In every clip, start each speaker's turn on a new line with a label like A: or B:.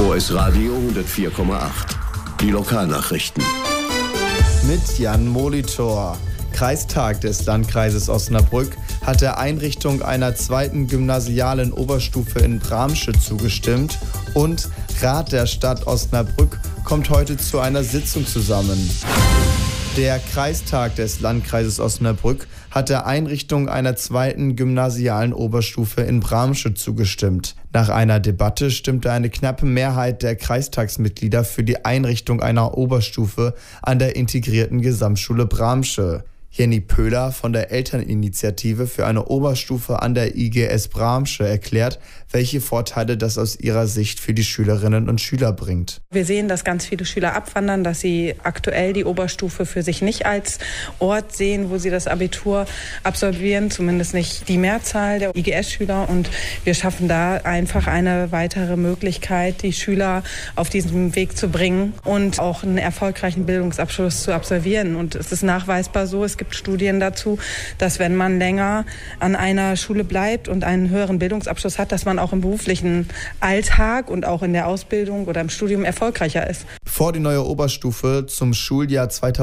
A: OS Radio 104,8. Die Lokalnachrichten.
B: Mit Jan Molitor. Kreistag des Landkreises Osnabrück hat der Einrichtung einer zweiten gymnasialen Oberstufe in Bramsche zugestimmt und Rat der Stadt Osnabrück kommt heute zu einer Sitzung zusammen. Der Kreistag des Landkreises Osnabrück hat der Einrichtung einer zweiten gymnasialen Oberstufe in Bramsche zugestimmt. Nach einer Debatte stimmte eine knappe Mehrheit der Kreistagsmitglieder für die Einrichtung einer Oberstufe an der integrierten Gesamtschule Bramsche. Jenny Pöhler von der Elterninitiative für eine Oberstufe an der IGS Bramsche erklärt, welche Vorteile das aus ihrer Sicht für die Schülerinnen und Schüler bringt.
C: Wir sehen, dass ganz viele Schüler abwandern, dass sie aktuell die Oberstufe für sich nicht als Ort sehen, wo sie das Abitur absolvieren, zumindest nicht die Mehrzahl der IGS-Schüler. Und wir schaffen da einfach eine weitere Möglichkeit, die Schüler auf diesem Weg zu bringen und auch einen erfolgreichen Bildungsabschluss zu absolvieren. Und es ist nachweisbar so, es gibt Studien dazu, dass wenn man länger an einer Schule bleibt und einen höheren Bildungsabschluss hat, dass man auch im beruflichen Alltag und auch in der Ausbildung oder im Studium erfolgreicher ist.
B: Bevor die neue Oberstufe zum Schuljahr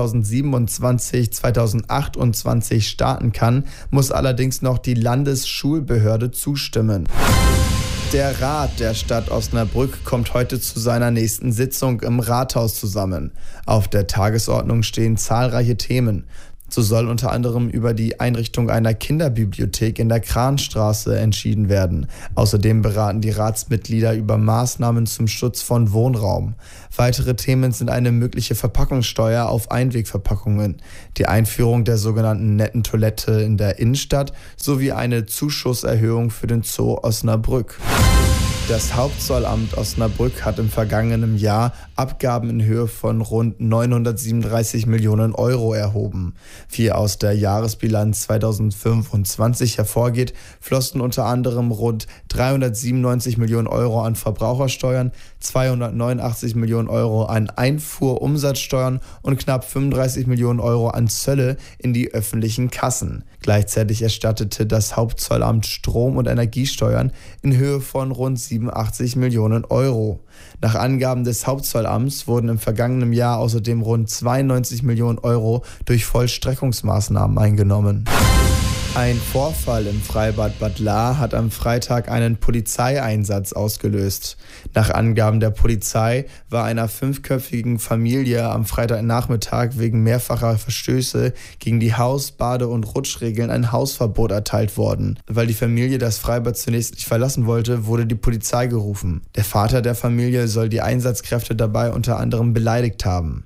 B: 2027/2028 starten kann, muss allerdings noch die Landesschulbehörde zustimmen. Der Rat der Stadt Osnabrück kommt heute zu seiner nächsten Sitzung im Rathaus zusammen. Auf der Tagesordnung stehen zahlreiche Themen. So soll unter anderem über die Einrichtung einer Kinderbibliothek in der Kranstraße entschieden werden. Außerdem beraten die Ratsmitglieder über Maßnahmen zum Schutz von Wohnraum. Weitere Themen sind eine mögliche Verpackungssteuer auf Einwegverpackungen, die Einführung der sogenannten netten Toilette in der Innenstadt sowie eine Zuschusserhöhung für den Zoo Osnabrück. Das Hauptzollamt Osnabrück hat im vergangenen Jahr Abgaben in Höhe von rund 937 Millionen Euro erhoben. Wie aus der Jahresbilanz 2025 hervorgeht, flossen unter anderem rund 397 Millionen Euro an Verbrauchersteuern, 289 Millionen Euro an Einfuhrumsatzsteuern und knapp 35 Millionen Euro an Zölle in die öffentlichen Kassen. Gleichzeitig erstattete das Hauptzollamt Strom- und Energiesteuern in Höhe von rund 87 Millionen Euro. Nach Angaben des Hauptzollamts wurden im vergangenen Jahr außerdem rund 92 Millionen Euro durch Vollstreckungsmaßnahmen eingenommen. Ein Vorfall im Freibad Bad Lahr hat am Freitag einen Polizeieinsatz ausgelöst. Nach Angaben der Polizei war einer 5-köpfigen Familie am Freitagnachmittag wegen mehrfacher Verstöße gegen die Haus-, Bade- und Rutschregeln ein Hausverbot erteilt worden. Weil die Familie das Freibad zunächst nicht verlassen wollte, wurde die Polizei gerufen. Der Vater der Familie soll die Einsatzkräfte dabei unter anderem beleidigt haben.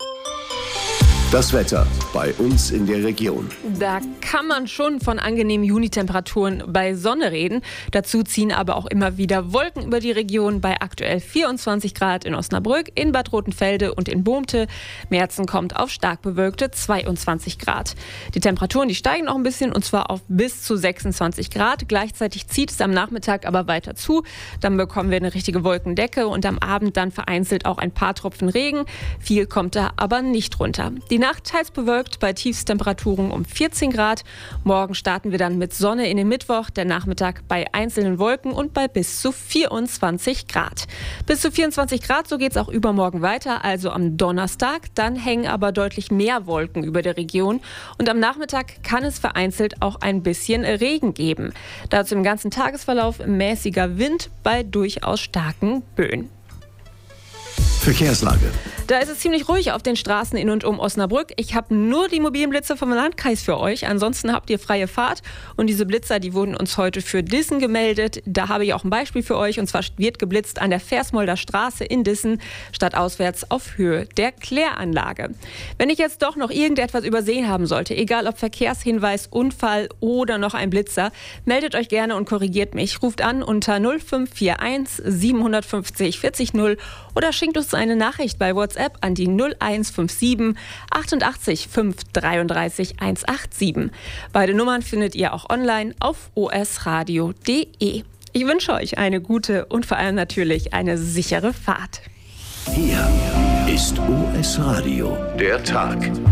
A: Das Wetter bei uns in der Region.
D: Da kann man schon von angenehmen Juni-Temperaturen bei Sonne reden. Dazu ziehen aber auch immer wieder Wolken über die Region bei aktuell 24 Grad in Osnabrück, in Bad Rotenfelde und in Boomte. Merzen kommt auf stark bewölkte 22 Grad. Die Temperaturen, die steigen noch ein bisschen und zwar auf bis zu 26 Grad. Gleichzeitig zieht es am Nachmittag aber weiter zu. Dann bekommen wir eine richtige Wolkendecke und am Abend dann vereinzelt auch ein paar Tropfen Regen. Viel kommt da aber nicht runter. Die Nacht teils bewölkt bei Tiefstemperaturen um 14 Grad. Morgen starten wir dann mit Sonne in den Mittwoch, der Nachmittag bei einzelnen Wolken und bei bis zu 24 Grad. Bis zu 24 Grad, so geht es auch übermorgen weiter, also am Donnerstag. Dann hängen aber deutlich mehr Wolken über der Region und am Nachmittag kann es vereinzelt auch ein bisschen Regen geben. Dazu im ganzen Tagesverlauf mäßiger Wind bei durchaus starken Böen.
A: Verkehrslage.
D: Da ist es ziemlich ruhig auf den Straßen in und um Osnabrück. Ich habe nur die mobilen Blitzer vom Landkreis für euch. Ansonsten habt ihr freie Fahrt. Und diese Blitzer, die wurden uns heute für Dissen gemeldet. Da habe ich auch ein Beispiel für euch. Und zwar wird geblitzt an der Versmolder Straße in Dissen, stadtauswärts auf Höhe der Kläranlage. Wenn ich jetzt doch noch irgendetwas übersehen haben sollte, egal ob Verkehrshinweis, Unfall oder noch ein Blitzer, meldet euch gerne und korrigiert mich. Ruft an unter 0541 750 40 0 oder schickt uns eine Nachricht bei WhatsApp an die 0157 88 533 187. Beide Nummern findet ihr auch online auf osradio.de. Ich wünsche euch eine gute und vor allem natürlich eine sichere Fahrt.
A: Hier ist OS Radio, der Tag.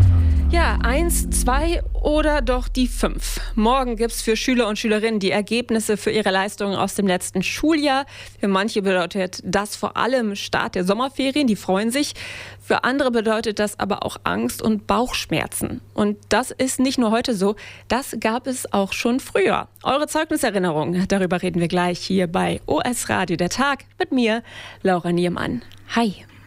D: Ja, 1, 2 oder doch die 5. Morgen gibt's für Schüler und Schülerinnen die Ergebnisse für ihre Leistungen aus dem letzten Schuljahr. Für manche bedeutet das vor allem Start der Sommerferien, die freuen sich. Für andere bedeutet das aber auch Angst und Bauchschmerzen. Und das ist nicht nur heute so, das gab es auch schon früher. Eure Zeugniserinnerung, darüber reden wir gleich hier bei OS Radio der Tag mit mir, Laura Niermann. Hi.